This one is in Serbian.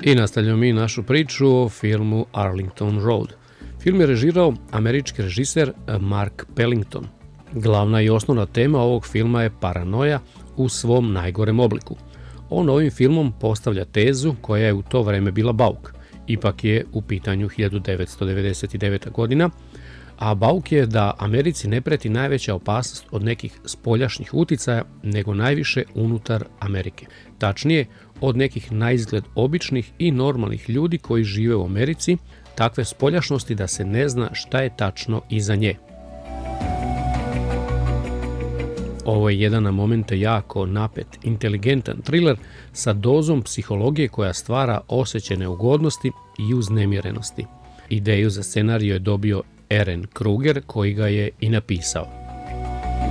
I nastavljamo mi našu priču o filmu Arlington Road. Film je režirao američki režiser Mark Pellington. Glavna i osnovna tema ovog filma je paranoja u svom najgorem obliku. On ovim filmom postavlja tezu koja je u to vreme bila bauk. Ipak je u pitanju 1999. godina, a bauk je da Americi ne preti najveća opasnost od nekih spoljašnjih uticaja, nego najviše unutar Amerike. Tačnije, od nekih naizgled običnih i normalnih ljudi koji žive u Americi, takve spoljašnosti da se ne zna šta je tačno iza nje. Ovo je jedan na momente jako napet, inteligentan thriller sa dozom psihologije koja stvara osjećaj neugodnosti i uznemirenosti. Ideju za scenarij je dobio Ehren Kruger koji ga je i napisao.